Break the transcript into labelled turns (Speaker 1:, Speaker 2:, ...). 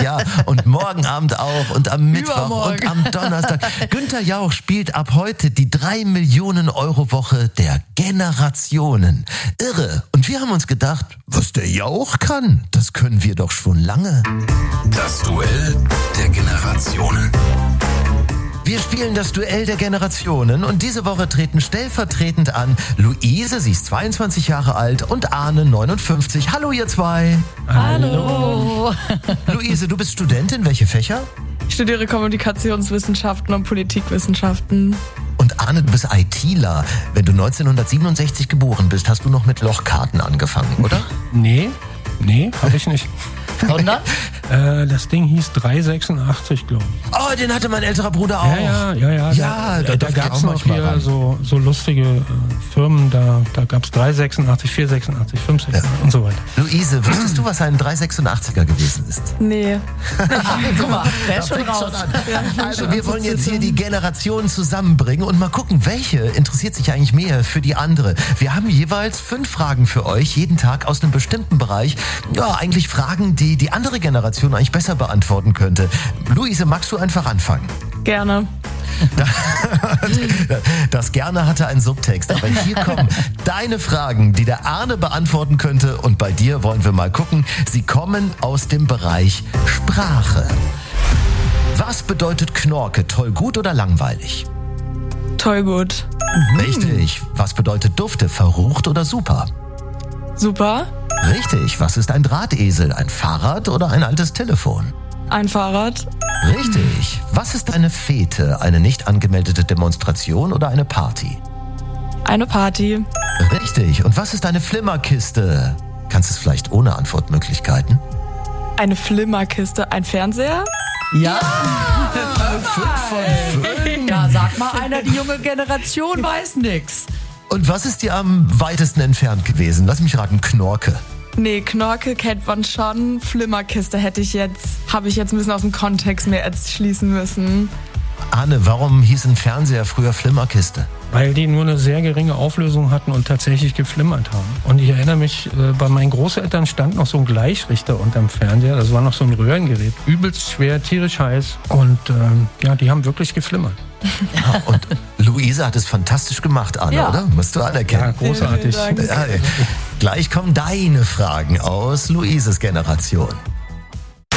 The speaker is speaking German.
Speaker 1: Ja, und morgen Abend auch und am Mittwoch
Speaker 2: Übermorgen.
Speaker 1: und am Donnerstag. Günther Jauch spielt ab heute die 3 Millionen Euro Woche der Generationen. Irre. Und wir haben uns gedacht, was der Jauch kann, das können wir doch schon lange.
Speaker 3: Das Duell der Generationen.
Speaker 1: Wir spielen das Duell der Generationen und diese Woche treten stellvertretend an Luise, sie ist 22 Jahre alt, und Arne, 59. Hallo ihr zwei.
Speaker 2: Hallo.
Speaker 1: Luise, du bist Studentin, welche Fächer?
Speaker 2: Ich studiere Kommunikationswissenschaften und Politikwissenschaften.
Speaker 1: Und Arne, du bist ITler. Wenn du 1967 geboren bist, hast du noch mit Lochkarten angefangen, oder?
Speaker 4: Nee, habe ich nicht.
Speaker 1: Sondern?
Speaker 4: Das Ding hieß 386, glaube ich.
Speaker 1: Oh, den hatte mein älterer Bruder auch.
Speaker 4: Ja.
Speaker 1: Ja,
Speaker 4: da
Speaker 1: durfte ich
Speaker 4: gab es
Speaker 1: auch
Speaker 4: noch
Speaker 1: manchmal
Speaker 4: hier
Speaker 1: ran.
Speaker 4: so lustige Firmen, da gab es 386, 486, 586 und so weiter.
Speaker 1: Luise, wusstest du, was ein 386er gewesen ist?
Speaker 2: Nee.
Speaker 5: Guck mal, der ist schon
Speaker 1: fängt
Speaker 5: raus.
Speaker 1: an. Also wir wollen jetzt hier die Generationen zusammenbringen und mal gucken, welche interessiert sich eigentlich mehr für die andere. Wir haben jeweils 5 Fragen für euch, jeden Tag aus einem bestimmten Bereich. Ja, eigentlich Fragen, die die andere Generation eigentlich besser beantworten könnte. Luise, magst du einfach anfangen?
Speaker 2: Gerne.
Speaker 1: Das gerne hatte einen Subtext, aber hier kommen deine Fragen, die der Arne beantworten könnte, und bei dir wollen wir mal gucken. Sie kommen aus dem Bereich Sprache. Was bedeutet Knorke? Toll, gut oder langweilig?
Speaker 2: Toll gut.
Speaker 1: Richtig. Was bedeutet Dufte? Verrucht oder super?
Speaker 2: Super.
Speaker 1: Richtig. Was ist ein Drahtesel? Ein Fahrrad oder ein altes Telefon?
Speaker 2: Ein Fahrrad.
Speaker 1: Richtig. Was ist eine Fete? Eine nicht angemeldete Demonstration oder eine Party?
Speaker 2: Eine Party.
Speaker 1: Richtig. Und was ist eine Flimmerkiste? Kannst du es vielleicht ohne Antwortmöglichkeiten?
Speaker 2: Eine Flimmerkiste. Ein Fernseher.
Speaker 5: Ja.
Speaker 1: 5 von 5.
Speaker 5: Ja, sag mal einer, die junge Generation weiß nix.
Speaker 1: Und was ist dir am weitesten entfernt gewesen? Lass mich raten, Knorke.
Speaker 2: Nee, Knorke kennt man schon. Flimmerkiste habe ich jetzt ein bisschen aus dem Kontext mir jetzt schließen müssen.
Speaker 1: Anne, warum hieß ein Fernseher früher Flimmerkiste?
Speaker 4: Weil die nur eine sehr geringe Auflösung hatten und tatsächlich geflimmert haben. Und ich erinnere mich, bei meinen Großeltern stand noch so ein Gleichrichter unterm Fernseher. Das war noch so ein Röhrengerät. Übelst schwer, tierisch heiß. Und die haben wirklich geflimmert.
Speaker 1: Ja, und Luise hat es fantastisch gemacht, Anne,
Speaker 5: Ja.
Speaker 1: oder? Musst du anerkennen.
Speaker 4: Ja, großartig.
Speaker 2: Vielen Dank.
Speaker 1: Ja, gleich kommen deine Fragen aus Luises Generation.